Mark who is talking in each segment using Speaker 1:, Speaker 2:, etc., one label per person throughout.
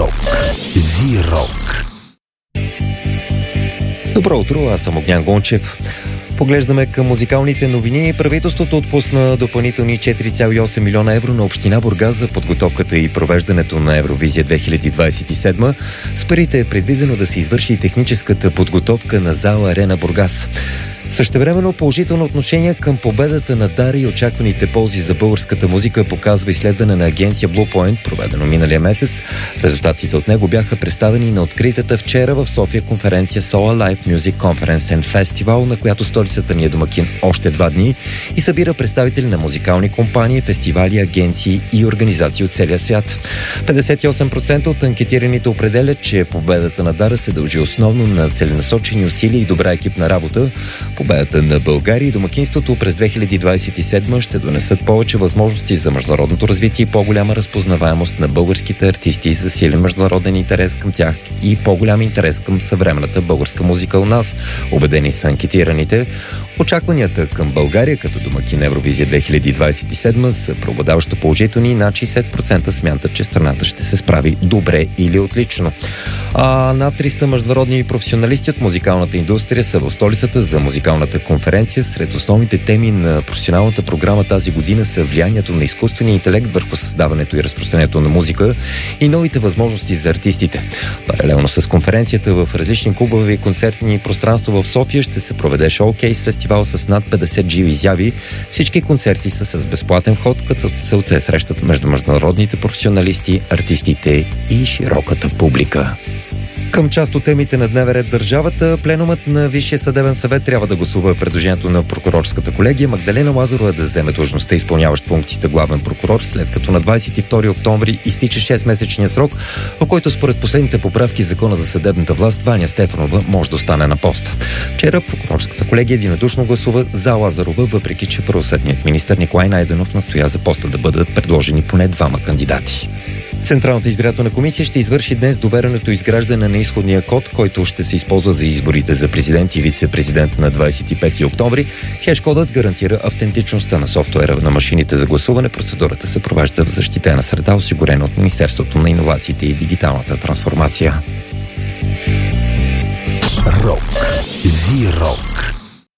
Speaker 1: Рок. Зи-рок.
Speaker 2: Добро утро, аз съм Огнян Гончев. Поглеждаме към музикалните новини. Правителството отпусна допълнителни 4,8 милиона евро на община Бургас за подготовката и провеждането на Евровизия 2027. С парите е предвидено да се извърши и техническата подготовка на зала Арена Бургас. Същевременно положително отношение към победата на Дара и очакваните ползи за българската музика показва изследване на агенция Bluepoint, проведено миналия месец. Резултатите от него бяха представени на откритата вчера в София конференция SOA Live Music Conference and Festival, на която столицата ни е домакин още 2 дни и събира представители на музикални компании, фестивали, агенции и организации от целия свят. 58% от анкетираните определят, че победата на Дара се дължи основно на целенасочени усилия и добра екипна работа. Победата на България и домакинството през 2027 ще донесат повече възможности за международното развитие и по-голяма разпознаваемост на българските артисти, засилен международен интерес към тях и по-голям интерес към съвременната българска музика у нас. Убедени са анкетираните. Очакванията към България като домакин Евровизия 2027 са преобладаващо положителни и над 60% смятат, че страната ще се справи добре или отлично. Над 300 международни професионалисти от музикалната индустрия са в столицата за музикалната конференция. Сред основните теми на професионалната програма тази година са влиянието на изкуствения интелект върху създаването и разпространението на музика и новите възможности за артистите. Паралелно с конференцията в различни клубове и концертни пространства в София ще се проведе шоукейс фестивал с над 50 живи изяви. Всички концерти са с безплатен вход, като целта е срещат между международните професионалисти, артистите и широката публика. Към част от темите на дневен ред държавата, пленумът на Висшия съдебен съвет трябва да гласува предложението на прокурорската колегия Магдалена Лазарова да вземе длъжността, изпълняващ функциите главен прокурор, след като на 22 октомври изтича 6-месечния срок, в който според последните поправки в Закона за съдебната власт Ваня Стефанова може да остане на поста. Вчера прокурорската колегия единодушно гласува за Лазарова, въпреки че правосъдният министър Николай Найденов настоя за поста да бъдат предложени поне 2 кандидати. Централната избирателна комисия ще извърши днес довереното изграждане на изходния код, който ще се използва за изборите за президент и вице-президент на 25 октомври. Хеш-кодът гарантира автентичността на софтуера на машините за гласуване. Процедурата се провежда в защитена среда, осигурена от Министерството на иновациите и дигиталната трансформация.
Speaker 1: Рок. Зи-рок.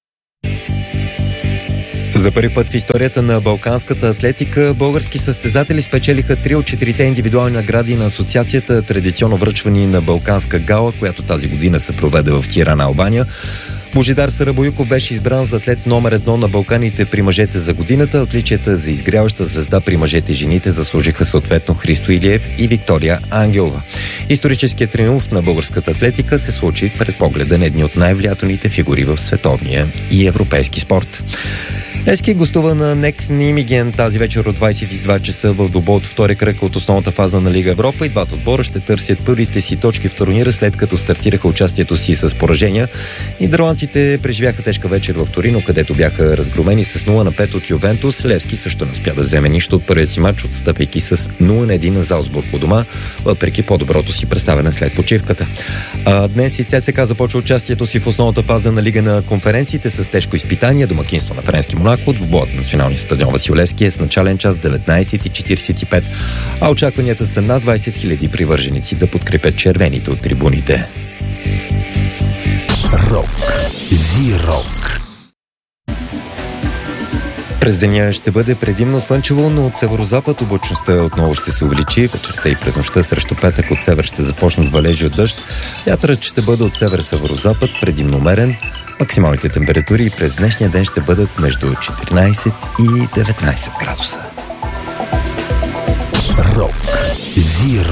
Speaker 2: За първи път в историята на балканската атлетика български състезатели спечелиха 3 от 4 индивидуални награди на асоциацията, традиционно връчвани на Балканска гала, която тази година се проведе в Тирана, Албания. Божидар Сарабоюков беше избран за атлет номер 1 на Балканите при мъжете за годината. Отличията за изгряваща звезда при мъжете и жените заслужиха съответно Христо Илиев и Виктория Ангелова. Историческият триумф на българската атлетика се случи пред погледа на едни от най-влиятелните фигури в световния и европейски спорт. Левски гостува на НЕК Нимиген тази вечер от 22 часа в двубой от втори кръг от основната фаза на Лига Европа и двата отбора ще търсят първите си точки в турнира, след като стартираха участието си с поражения. Нидерландците преживяха тежка вечер в Торино, където бяха разгромени с 0-5 от Ювентус. Левски също не успя да вземе нищо от първия си матч, отстъпвайки с 0-1 на Залцбург у дома, въпреки по-доброто си представяне след почивката. Днес и ЦСКА започва участието си в основната фаза на Лига на конференциите с тежко изпитание, домакинство на френски Монако. В двубоят на националния стадион Васил Левски е с начален час 19:45, а очакванията са над 20 000 привърженици да подкрепят червените от трибуните.
Speaker 1: Рок. Зи-рок.
Speaker 2: През деня ще бъде предимно слънчево, но от северозапад облачността отново ще се увеличи. Вечерта и през нощта срещу петък от север ще започнат валежи от дъжд. Вятърът ще бъде от север-северозапад, предимно умерен. Максималните температури през днешния ден ще бъдат между 14 и 19 градуса.
Speaker 1: Рок. Зи-рок.